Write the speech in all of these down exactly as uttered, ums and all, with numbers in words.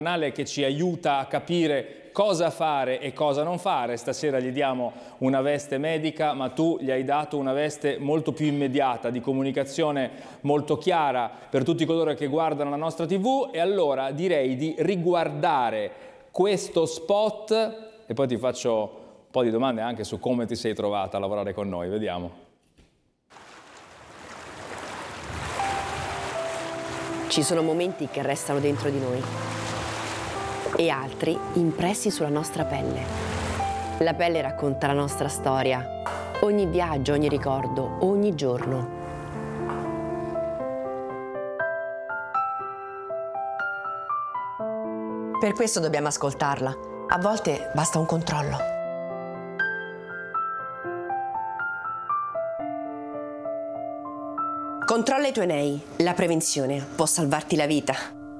Canale che ci aiuta a capire cosa fare e cosa non fare. Stasera gli diamo una veste medica, ma tu gli hai dato una veste molto più immediata, di comunicazione molto chiara per tutti coloro che guardano la nostra tivù. E allora direi di riguardare questo spot e poi ti faccio un po' di domande anche su come ti sei trovata a lavorare con noi. Vediamo. Ci sono momenti che restano dentro di noi e altri impressi sulla nostra pelle. La pelle racconta la nostra storia, ogni viaggio, ogni ricordo, ogni giorno. Per questo dobbiamo ascoltarla. A volte basta un controllo. Controlla i tuoi nei. La prevenzione può salvarti la vita.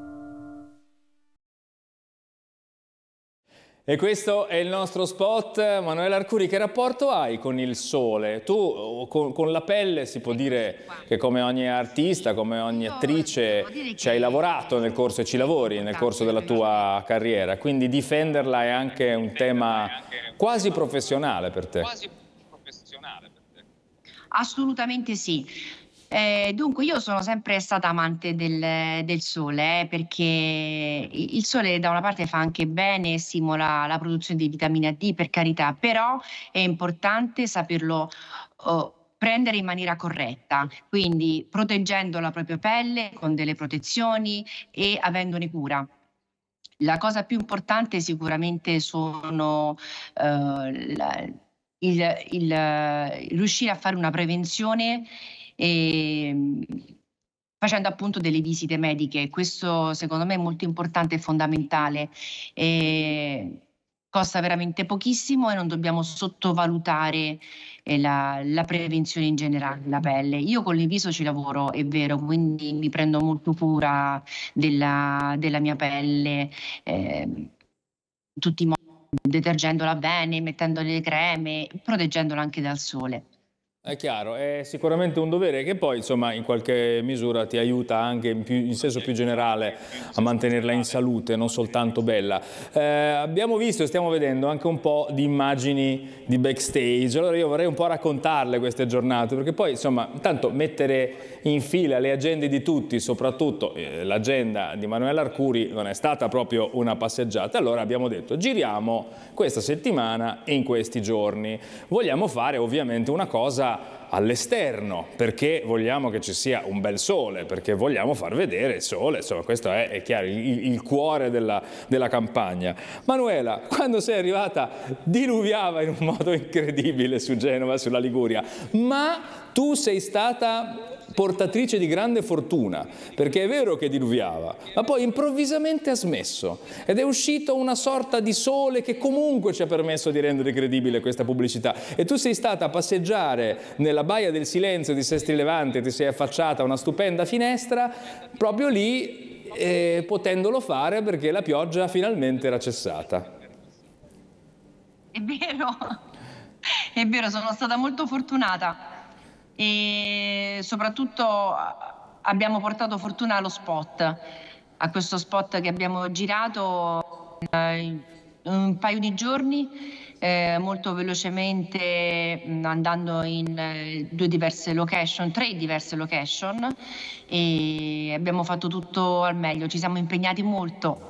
E questo è il nostro spot. Manuela Arcuri, che rapporto hai con il sole? Tu con, con la pelle si può dire che come ogni artista, come ogni attrice ci hai lavorato nel corso e ci lavori nel corso della tua carriera, quindi difenderla è anche un tema quasi professionale per te. Assolutamente sì. Eh, dunque io sono sempre stata amante del, del sole, eh, perché il sole da una parte fa anche bene, stimola la produzione di vitamina D, per carità, però è importante saperlo oh, prendere in maniera corretta, quindi proteggendo la propria pelle con delle protezioni e avendone cura. La cosa più importante sicuramente sono eh, la, il, il, il riuscire a fare una prevenzione e, facendo appunto delle visite mediche. Questo secondo me è molto importante e fondamentale. E costa veramente pochissimo e non dobbiamo sottovalutare eh, la, la prevenzione in generale della pelle. Io con il viso ci lavoro, è vero, quindi mi prendo molto cura della, della mia pelle, eh, in tutti i modi, detergendola bene, mettendo le creme, proteggendola anche dal sole. È chiaro, è sicuramente un dovere che poi insomma in qualche misura ti aiuta anche in, più, in senso più generale a mantenerla in salute, non soltanto bella. Eh, abbiamo visto e stiamo vedendo anche un po' di immagini di backstage, allora io vorrei un po' raccontarle queste giornate, perché poi insomma intanto mettere in fila le agende di tutti, soprattutto eh, l'agenda di Manuela Arcuri non è stata proprio una passeggiata, allora abbiamo detto giriamo questa settimana e in questi giorni. Vogliamo fare ovviamente una cosa all'esterno, perché vogliamo che ci sia un bel sole, perché vogliamo far vedere il sole, insomma questo è, è chiaro, il, il cuore della, della campagna. Manuela, quando sei arrivata diluviava in un modo incredibile su Genova, sulla Liguria, ma tu sei stata portatrice di grande fortuna, perché è vero che diluviava, ma poi improvvisamente ha smesso ed è uscito una sorta di sole che comunque ci ha permesso di rendere credibile questa pubblicità. E tu sei stata a passeggiare nella Baia del Silenzio di Sestri Levante, ti sei affacciata a una stupenda finestra, proprio lì eh, potendolo fare perché la pioggia finalmente era cessata. È vero, è vero, sono stata molto fortunata. E soprattutto abbiamo portato fortuna allo spot, a questo spot che abbiamo girato in un paio di giorni, eh, molto velocemente, andando in eh, due diverse location, tre diverse location, e abbiamo fatto tutto al meglio, ci siamo impegnati molto.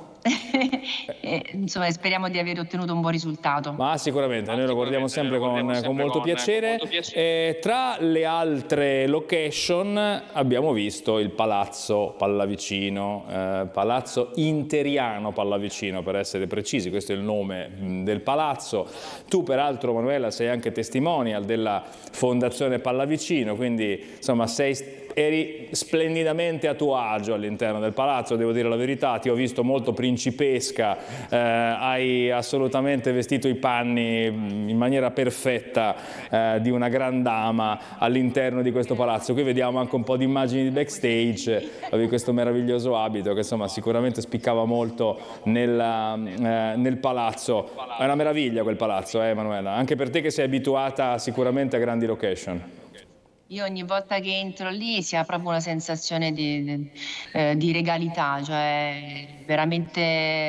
E, insomma, speriamo di aver ottenuto un buon risultato. Ma sicuramente, noi lo guardiamo sempre con, con molto piacere. E tra le altre location abbiamo visto il Palazzo Pallavicino, eh, Palazzo Interiano Pallavicino per essere precisi, questo è il nome mh, del palazzo. Tu peraltro Manuela sei anche testimonial della Fondazione Pallavicino, quindi insomma sei... eri splendidamente a tuo agio all'interno del palazzo, devo dire la verità, ti ho visto molto principesca, eh, hai assolutamente vestito i panni in maniera perfetta eh, di una gran dama all'interno di questo palazzo. Qui vediamo anche un po' di immagini di backstage, avevi questo meraviglioso abito che insomma sicuramente spiccava molto nella, eh, nel palazzo. È una meraviglia quel palazzo, eh Emanuela, anche per te che sei abituata sicuramente a grandi location. Io ogni volta che entro lì si ha proprio una sensazione di, di, eh, di regalità, cioè veramente